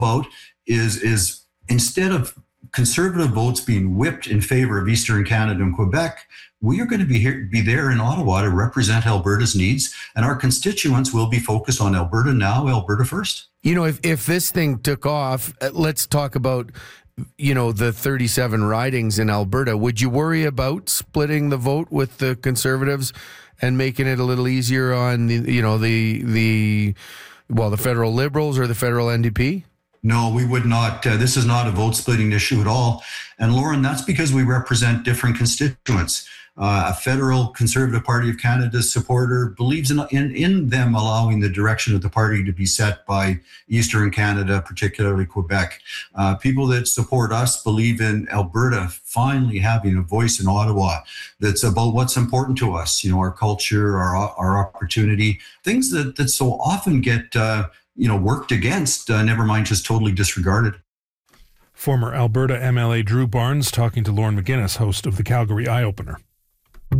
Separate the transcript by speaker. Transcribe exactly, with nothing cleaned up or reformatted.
Speaker 1: about is, is instead of Conservative votes being whipped in favor of Eastern Canada and Quebec, we are going to be here, be there in Ottawa to represent Alberta's needs, and our constituents will be focused on Alberta now, Alberta first.
Speaker 2: You know, if, if this thing took off, let's talk about, you know, the thirty-seven ridings in Alberta. Would you worry about splitting the vote with the Conservatives and making it a little easier on, the, you know, the, the, well, the federal Liberals or the federal N D P?
Speaker 1: No, we would not. Uh, this is not a vote-splitting issue at all. And Lauren, that's because we represent different constituents. Uh, a federal Conservative Party of Canada supporter believes in, in in them allowing the direction of the party to be set by Eastern Canada, particularly Quebec. Uh, people that support us believe in Alberta finally having a voice in Ottawa that's about what's important to us, you know, our culture, our our opportunity, things that, that so often get uh, you know, worked against, uh, never mind just totally disregarded.
Speaker 3: Former Alberta M L A Drew Barnes talking to Lauren McGuinness, host of the Calgary Eye Opener.